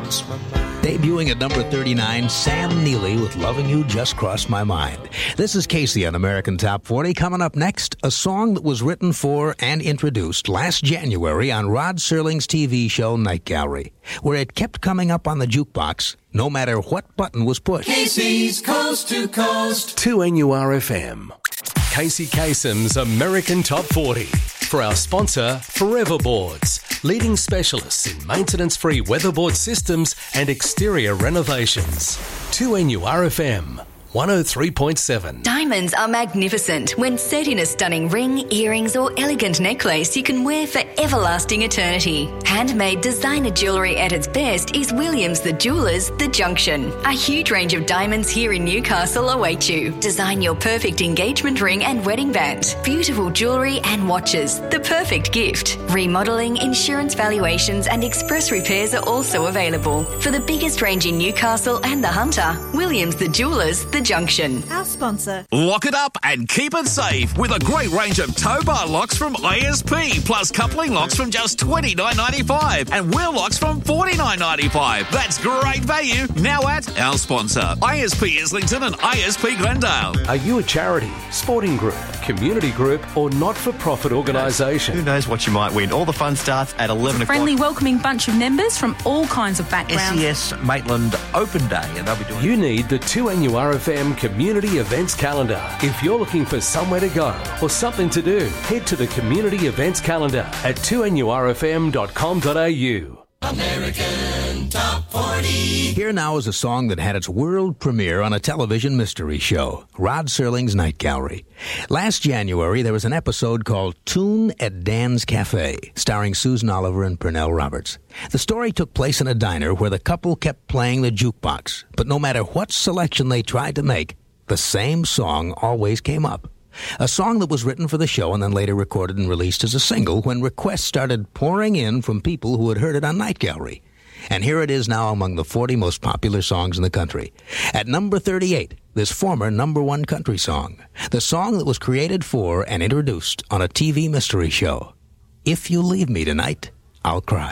Debuting at number 39, Sam Neely with Loving You Just Crossed My Mind. This is Casey on American Top 40. Coming up next, a song that was written for and introduced last January on Rod Serling's TV show Night Gallery, where it kept coming up on the jukebox no matter what button was pushed. Casey's Coast to Coast. 2NURFM. Casey Kasem's American Top 40. For our sponsor, Forever Boards, leading specialists in maintenance-free weatherboard systems and exterior renovations. 2NURFM 103.7. Diamonds are magnificent when set in a stunning ring, earrings or elegant necklace you can wear for everlasting eternity. Handmade designer jewellery at its best is Williams the Jewellers, The Junction. A huge range of diamonds here in Newcastle await you. Design your perfect engagement ring and wedding band. Beautiful jewellery and watches, the perfect gift. Remodelling, insurance valuations and express repairs are also available. For the biggest range in Newcastle and the Hunter, Williams the Jewellers, The Junction. Our sponsor. Lock it up and keep it safe with a great range of tow bar locks from ISP, plus coupling locks from just $29.95 and wheel locks from $49.95. That's great value now at our sponsor, ISP Islington and ISP Glendale. Are you a charity, sporting group, community group or not-for-profit organisation? Who knows what you might win? All the fun starts at 11 o'clock. Friendly, welcoming bunch of members from all kinds of backgrounds. SES Maitland Open Day, and they'll be doing... You need the 2NURFM Community Events Calendar. If you're looking for somewhere to go or something to do, head to the Community Events Calendar at 2NURFM.com.au. American Top 40. Here now is a song that had its world premiere on a television mystery show, Rod Serling's Night Gallery. Last January, there was an episode called Tune at Dan's Cafe, starring Susan Oliver and Pernell Roberts. The story took place in a diner where the couple kept playing the jukebox, but no matter what selection they tried to make, the same song always came up. A song that was written for the show and then later recorded and released as a single when requests started pouring in from people who had heard it on Night Gallery. And here it is now among the 40 most popular songs in the country. At number 38, this former number one country song, the song that was created for and introduced on a TV mystery show. If You Leave Me Tonight, I'll Cry.